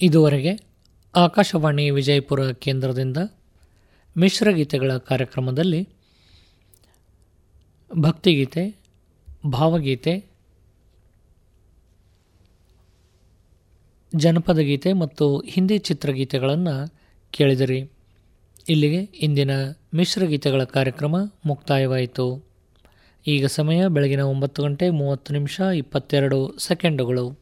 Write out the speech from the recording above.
ಇದುವರೆಗೆ ಆಕಾಶವಾಣಿ ವಿಜಯಪುರ ಕೇಂದ್ರದಿಂದ ಮಿಶ್ರಗೀತೆಗಳ ಕಾರ್ಯಕ್ರಮದಲ್ಲಿ ಭಕ್ತಿಗೀತೆ, ಭಾವಗೀತೆ, ಜನಪದ ಗೀತೆ ಮತ್ತು ಹಿಂದಿ ಚಿತ್ರಗೀತೆಗಳನ್ನು ಕೇಳಿದಿರಿ. ಇಲ್ಲಿಗೆ ಇಂದಿನ ಮಿಶ್ರಗೀತೆಗಳ ಕಾರ್ಯಕ್ರಮ ಮುಕ್ತಾಯವಾಯಿತು. ಈಗ ಸಮಯ ಬೆಳಗಿನ 9:30 22 ಸೆಕೆಂಡುಗಳು.